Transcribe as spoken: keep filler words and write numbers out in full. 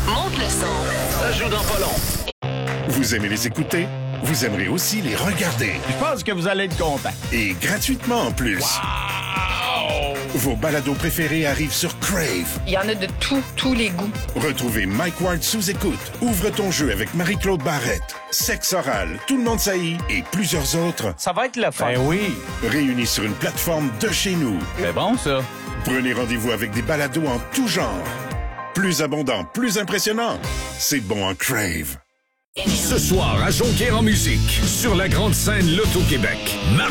Monte le son. Ça joue dans pas long. Vous aimez les écouter? Vous aimerez aussi les regarder. Je pense que vous allez être content. Et gratuitement en plus. Wow! Vos balados préférés arrivent sur Crave. Il y en a de tous, tous les goûts. Retrouvez Mike Ward sous écoute. Ouvre ton jeu avec Marie-Claude Barrette. Sexe oral, Tout le monde saillit et plusieurs autres. Ça va être le fun. Ben oui. Réunis sur une plateforme de chez nous. C'est bon, ça. Prenez rendez-vous avec des balados en tout genre. Plus abondant, plus impressionnant. C'est bon en Crave. Ce soir à Jonquière en musique, sur la grande scène Loto-Québec, Marie